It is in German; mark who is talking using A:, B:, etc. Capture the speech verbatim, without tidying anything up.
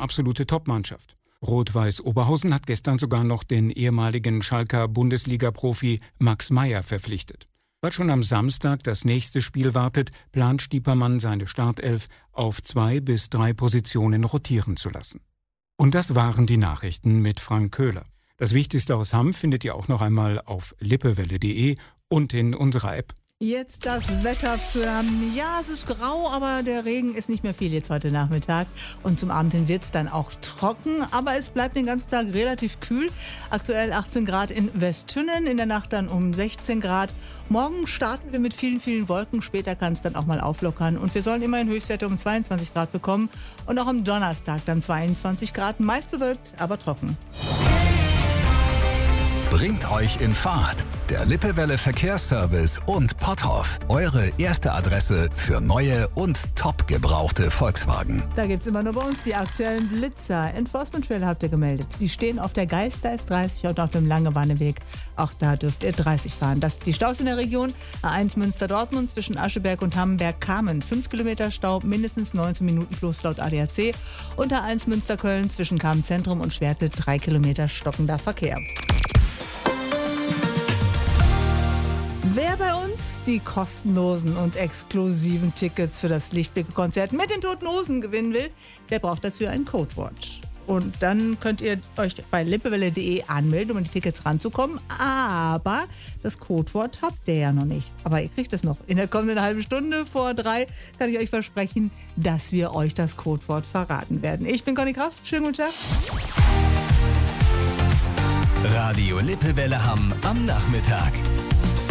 A: absolute Topmannschaft. Rot-Weiß Oberhausen hat gestern sogar noch den ehemaligen Schalker Bundesliga-Profi Max Meyer verpflichtet. Weil schon am Samstag das nächste Spiel wartet, plant Stiepermann seine Startelf auf zwei bis drei Positionen rotieren zu lassen. Und das waren die Nachrichten mit Frank Köhler. Das Wichtigste aus Hamm findet ihr auch noch einmal auf lippewelle punkt de und in unserer App.
B: Jetzt das Wetter für, ja, es ist grau, aber der Regen ist nicht mehr viel jetzt heute Nachmittag. Und zum Abend hin wird es dann auch trocken, aber es bleibt den ganzen Tag relativ kühl. Aktuell achtzehn Grad in Westtünnen, in der Nacht dann um sechzehn Grad. Morgen starten wir mit vielen, vielen Wolken, später kann es dann auch mal auflockern. Und wir sollen immerhin Höchstwerte um zweiundzwanzig Grad bekommen. Und auch am Donnerstag dann zweiundzwanzig Grad, meist bewölkt, aber trocken.
C: Bringt euch in Fahrt. Der Lippewelle Verkehrsservice und Potthoff. Eure erste Adresse für neue und top gebrauchte Volkswagen.
B: Da gibt es immer nur bei uns die aktuellen Blitzer. Enforcement-Trailer habt ihr gemeldet. Die stehen auf der Geisteis dreißig und auf dem Langewanneweg. Auch da dürft ihr dreißig fahren. Das die Staus in der Region. A eins Münster-Dortmund zwischen Ascheberg und Hammenberg-Kamen. fünf Kilometer Stau, mindestens neunzehn Minuten plus laut A D A C. Und A eins Münster-Köln zwischen Kamen-Zentrum und Schwerte drei Kilometer stockender Verkehr. Wer bei uns die kostenlosen und exklusiven Tickets für das Lichtblicke-Konzert mit den Toten Hosen gewinnen will, der braucht dafür ein Codewort. Und dann könnt ihr euch bei lippewelle punkt de anmelden, um an die Tickets ranzukommen. Aber das Codewort habt ihr ja noch nicht. Aber ihr kriegt es noch. In der kommenden halben Stunde vor drei kann ich euch versprechen, dass wir euch das Codewort verraten werden. Ich bin Conny Kraft. Schönen guten Tag.
C: Radio Lippewelle Hamm am Nachmittag.